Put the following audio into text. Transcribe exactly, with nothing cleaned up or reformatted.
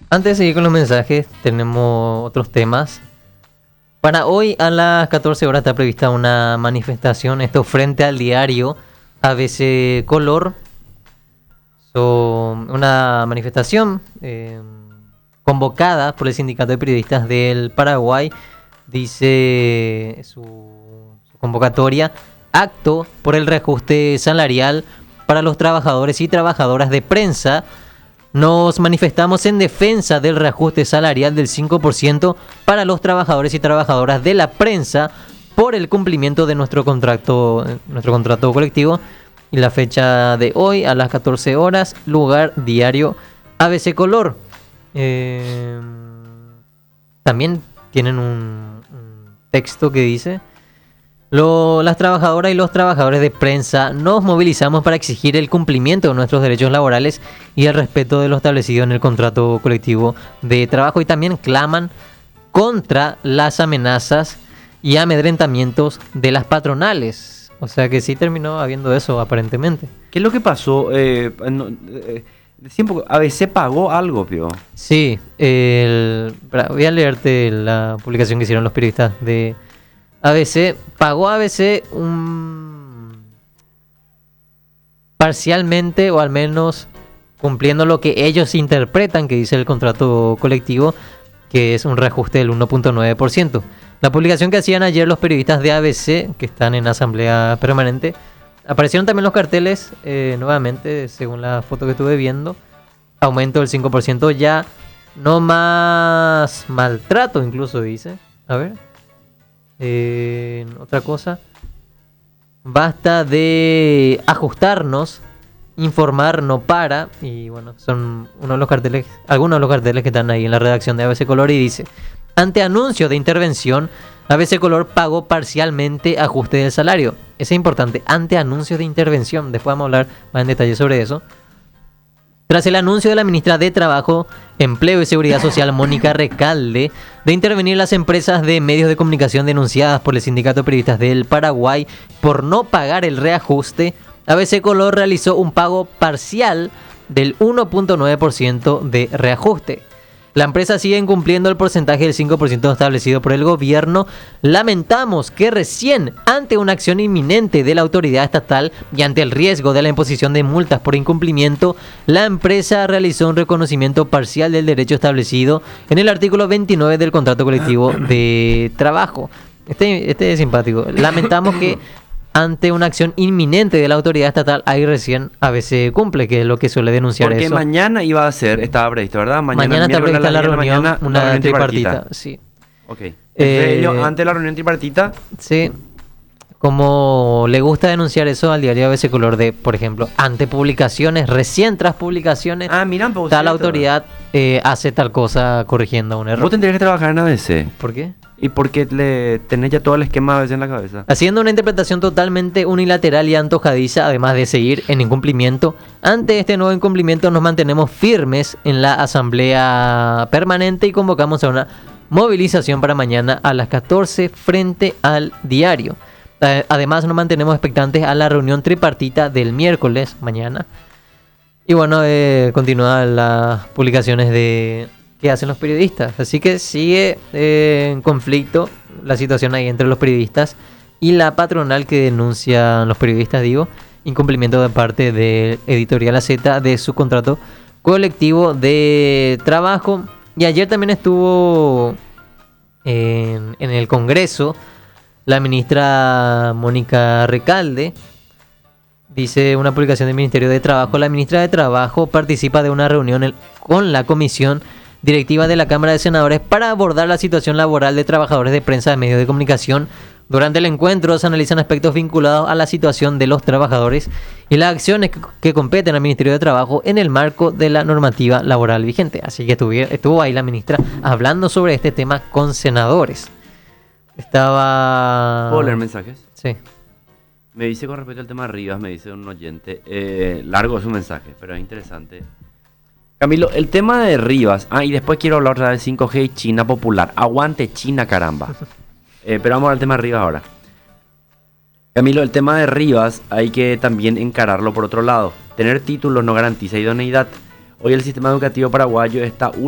Antes de seguir con los mensajes, tenemos otros temas. Para hoy a las catorce horas está prevista una manifestación, esto frente al diario A B C Color. So, una manifestación eh, convocada por el Sindicato de Periodistas del Paraguay. Dice su, su convocatoria: acto por el reajuste salarial para los trabajadores y trabajadoras de prensa. Nos manifestamos en defensa del reajuste salarial del cinco por ciento para los trabajadores y trabajadoras de la prensa por el cumplimiento de nuestro contrato, nuestro contrato colectivo. Y la fecha de hoy a las catorce horas, lugar diario A B C Color. Eh, también tienen un, un texto que dice: Lo, las trabajadoras y los trabajadores de prensa nos movilizamos para exigir el cumplimiento de nuestros derechos laborales y el respeto de lo establecido en el contrato colectivo de trabajo, y también claman contra las amenazas y amedrentamientos de las patronales. O sea que sí terminó habiendo eso aparentemente. ¿Qué es lo que pasó? Eh, no, eh, siempre, A B C pagó algo, Pio. Sí, el, voy a leerte la publicación que hicieron los periodistas de A B C. Pagó A B C un parcialmente, o al menos cumpliendo lo que ellos interpretan que dice el contrato colectivo, que es un reajuste del uno punto nueve por ciento. La publicación que hacían ayer los periodistas de A B C, que están en asamblea permanente, aparecieron también los carteles eh, nuevamente, según la foto que estuve viendo. Aumento del cinco por ciento, ya no más maltrato, incluso dice. A ver. Eh, otra cosa. Basta de ajustarnos, informar no para. Y bueno, son uno de los carteles, algunos de los carteles que están ahí en la redacción de A B C Color, y dice: ante anuncio de intervención, A B C Color pagó parcialmente ajuste del salario. Eso es importante, ante anuncio de intervención. Después vamos a hablar más en detalle sobre eso. Tras el anuncio de la ministra de Trabajo, Empleo y Seguridad Social, Mónica Recalde, de intervenir las empresas de medios de comunicación denunciadas por el Sindicato de Periodistas del Paraguay por no pagar el reajuste, A B C Color realizó un pago parcial del uno punto nueve por ciento de reajuste. La empresa sigue incumpliendo el porcentaje del cinco por ciento establecido por el gobierno. Lamentamos que recién, ante una acción inminente de la autoridad estatal y ante el riesgo de la imposición de multas por incumplimiento, la empresa realizó un reconocimiento parcial del derecho establecido en el artículo veintinueve del contrato colectivo de trabajo. Este, este es simpático. Lamentamos que ante una acción inminente de la autoridad estatal, ahí recién A B C cumple, que es lo que suele denunciar. Porque eso. mañana iba a ser, estaba previsto, ¿verdad? Mañana, mañana está prevista la, la reunión, mañana, una la reunión tripartita. tripartita. Sí. Ok. Eh, antes de la reunión tripartita. Sí. Como le gusta denunciar eso al diario A B C Color, de, por ejemplo, ante publicaciones, recién tras publicaciones, ah, mira, pues, tal autoridad eh, hace tal cosa corrigiendo un error. Vos tendrías que trabajar en A B C. ¿Por qué? ¿Y porque le tenés ya todo el esquema A B C en la cabeza? Haciendo una interpretación totalmente unilateral y antojadiza, además de seguir en incumplimiento. Ante este nuevo incumplimiento nos mantenemos firmes en la asamblea permanente y convocamos a una movilización para mañana a las catorce frente al diario. Además nos mantenemos expectantes a la reunión tripartita del miércoles mañana. Y bueno, eh, continúan las publicaciones de que hacen los periodistas. Así que sigue eh, en conflicto la situación ahí entre los periodistas y la patronal que denuncian los periodistas, digo, incumplimiento de parte de Editorial A Z de su contrato colectivo de trabajo. Y ayer también estuvo en, en el Congreso la ministra Mónica Recalde. Dice una publicación del Ministerio de Trabajo: la ministra de Trabajo participa de una reunión con la Comisión Directiva de la Cámara de Senadores para abordar la situación laboral de trabajadores de prensa de medios de comunicación. Durante el encuentro se analizan aspectos vinculados a la situación de los trabajadores y las acciones que, que competen al Ministerio de Trabajo en el marco de la normativa laboral vigente. Así que estuvo, estuvo ahí la ministra hablando sobre este tema con senadores. Estaba... ¿Puedo leer mensajes? Sí. Me dice con respecto al tema de Rivas, me dice un oyente, eh, largo es su mensaje, pero es interesante. Camilo, el tema de Rivas, ah, y después quiero hablar otra vez de cinco G y China popular. Aguante China, caramba. Eh, pero vamos al tema de Rivas ahora. Camilo, el tema de Rivas hay que también encararlo por otro lado. Tener títulos no garantiza idoneidad. Hoy el sistema educativo paraguayo está